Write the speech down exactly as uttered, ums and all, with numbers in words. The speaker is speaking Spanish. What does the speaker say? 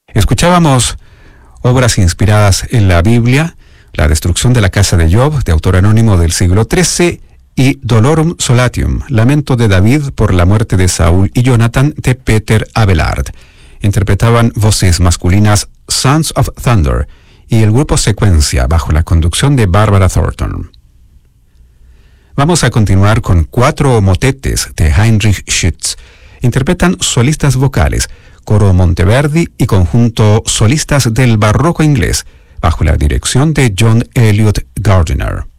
Escuchábamos obras inspiradas en la Biblia, La destrucción de la casa de Job, de autor anónimo del siglo trece, y Dolorum Solatium, Lamento de David por la muerte de Saúl y Jonathan, de Peter Abelard. Interpretaban voces masculinas Sons of Thunder y el grupo Secuencia, bajo la conducción de Barbara Thornton. Vamos a continuar con cuatro motetes de Heinrich Schütz. Interpretan solistas vocales, coro Monteverdi y conjunto solistas del barroco inglés, bajo la dirección de John Eliot Gardiner.